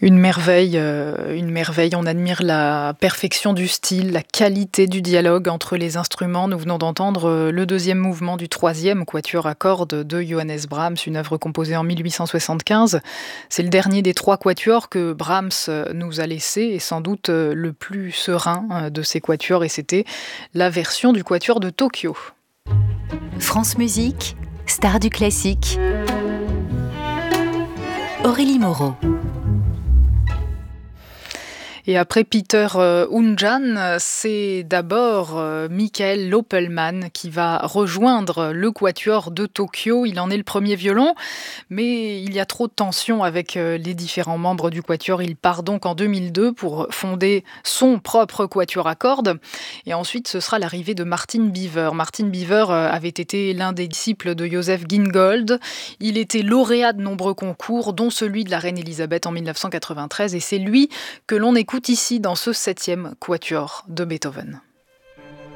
Une merveille, une merveille. On admire la perfection du style, la qualité du dialogue entre les instruments. Nous venons d'entendre le deuxième mouvement du troisième quatuor à cordes de Johannes Brahms, une œuvre composée en 1875. C'est le dernier des trois quatuors que Brahms nous a laissé et sans doute le plus serein de ces quatuors, et c'était la version du quatuor de Tokyo. France Musique, star du classique. Aurélie Moreau. Et après Peter Oundjan, c'est d'abord Michael Loppelmann qui va rejoindre le quatuor de Tokyo. Il en est le premier violon, mais il y a trop de tension avec les différents membres du quatuor. Il part donc en 2002 pour fonder son propre quatuor à cordes. Et ensuite, ce sera l'arrivée de Martin Beaver. Martin Beaver avait été l'un des disciples de Joseph Gingold. Il était lauréat de nombreux concours, dont celui de la reine Elisabeth en 1993. Et c'est lui que l'on écoute ici dans ce 7e quatuor de Beethoven.